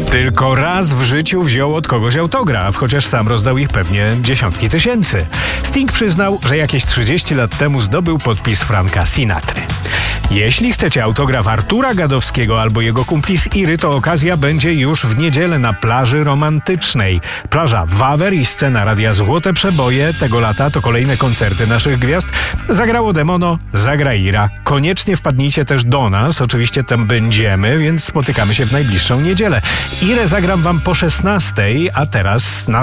Tylko raz w życiu wziął od kogoś autograf, chociaż sam rozdał ich pewnie dziesiątki tysięcy. Sting przyznał, że jakieś 30 lat temu zdobył podpis Franka Sinatry. Jeśli chcecie autograf Artura Gadowskiego albo jego kumpli z Iry, to okazja będzie już w niedzielę na plaży romantycznej. Plaża Wawer i scena Radia Złote Przeboje tego lata to kolejne koncerty naszych gwiazd. Zagrało Demono, zagra Ira. Koniecznie wpadnijcie też do nas, oczywiście tam będziemy, więc spotykamy się w najbliższą niedzielę. Irę zagram wam po 16:00, a teraz na